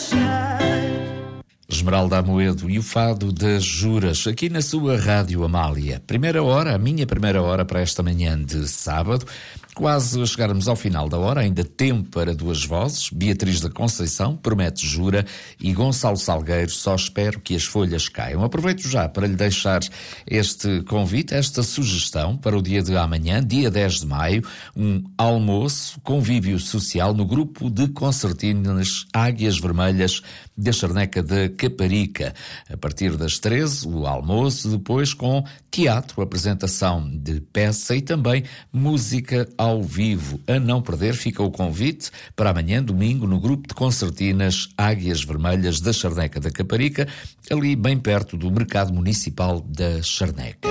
Esmeralda Amoedo e o Fado das Juras, aqui na sua Rádio Amália. Primeira hora, a minha primeira hora para esta manhã de sábado. Quase a chegarmos ao final da hora, ainda tempo para duas vozes. Beatriz da Conceição, Promete Jura, e Gonçalo Salgueiro, Só Espero que as Folhas Caiam. Aproveito já para lhe deixar este convite, esta sugestão para o dia de amanhã, dia 10 de maio, um almoço, convívio social no grupo de concertinas Águias Vermelhas da Charneca da Caparica. A partir das 13, o almoço, depois com teatro, apresentação de peça e também música ao vivo. A não perder, fica o convite para amanhã, domingo, no grupo de concertinas Águias Vermelhas da Charneca da Caparica, ali bem perto do Mercado Municipal da Charneca.